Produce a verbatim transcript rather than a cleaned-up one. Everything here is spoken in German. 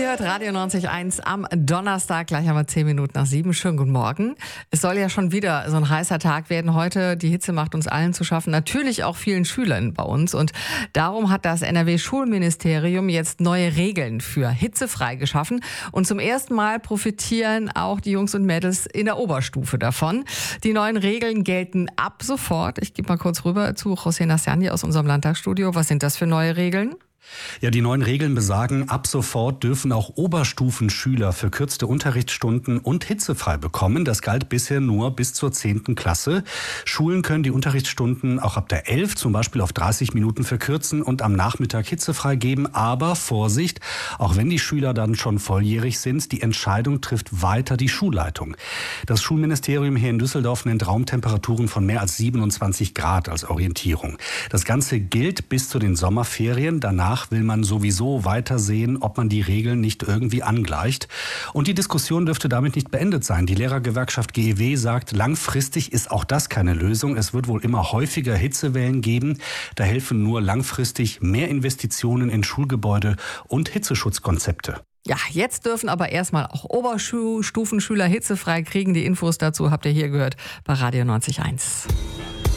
Ihr hört Radio neunzig Komma eins am Donnerstag, gleich einmal zehn Minuten nach sieben. Schönen guten Morgen. Es soll ja schon wieder so ein heißer Tag werden heute. Die Hitze macht uns allen zu schaffen, natürlich auch vielen Schülern bei uns. Und darum hat das N R W-Schulministerium jetzt neue Regeln für hitzefrei geschaffen. Und zum ersten Mal profitieren auch die Jungs und Mädels in der Oberstufe davon. Die neuen Regeln gelten ab sofort. Ich gebe mal kurz rüber zu José Nassiani aus unserem Landtagsstudio. Was sind das für neue Regeln? Ja, die neuen Regeln besagen, ab sofort dürfen auch Oberstufenschüler verkürzte Unterrichtsstunden und hitzefrei bekommen. Das galt bisher nur bis zur zehnten Klasse. Schulen können die Unterrichtsstunden auch ab der elf zum Beispiel auf dreißig Minuten verkürzen und am Nachmittag hitzefrei geben. Aber Vorsicht, auch wenn die Schüler dann schon volljährig sind, die Entscheidung trifft weiter die Schulleitung. Das Schulministerium hier in Düsseldorf nennt Raumtemperaturen von mehr als siebenundzwanzig Grad als Orientierung. Das Ganze gilt bis zu den Sommerferien. Danach will man sowieso weiter sehen, ob man die Regeln nicht irgendwie angleicht. Und die Diskussion dürfte damit nicht beendet sein. Die Lehrergewerkschaft G E W sagt, langfristig ist auch das keine Lösung. Es wird wohl immer häufiger Hitzewellen geben. Da helfen nur langfristig mehr Investitionen in Schulgebäude und Hitzeschutzkonzepte. Ja, jetzt dürfen aber erstmal auch Oberstufenschüler hitzefrei kriegen. Die Infos dazu habt ihr hier gehört bei Radio neunzig Komma eins.